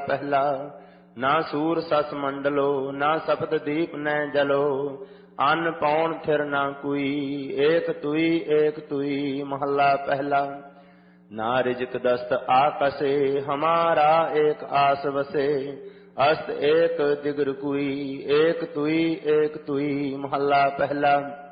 पहला। ना सूर सस मंडलो ना सप्त दीप न जलो, अन्न पौन थिर ना कोई, एक तुई महला पहला। ना रिजक दस्त आकसे हमारा एक आस वसे, अस्त एक दिगर कोई, एक तुई महला पहला।